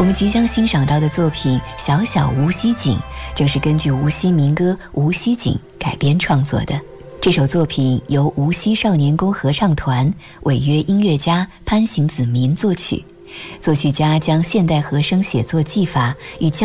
我们即将欣赏到的作品《小小无锡景》，正是根据无锡民歌《无锡景》改编创作的。这首作品由无锡少年宫合唱团违约音乐家潘行子民作曲，作曲家将现代和声写作技法与